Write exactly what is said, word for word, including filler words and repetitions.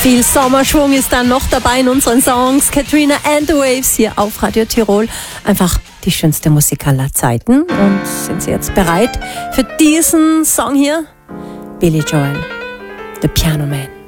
Viel Sommerschwung ist dann noch dabei in unseren Songs. Katrina and the Waves hier auf Radio Tirol. Einfach die schönste Musik aller Zeiten. Und sind Sie jetzt bereit für diesen Song hier? Billy Joel, The Piano Man.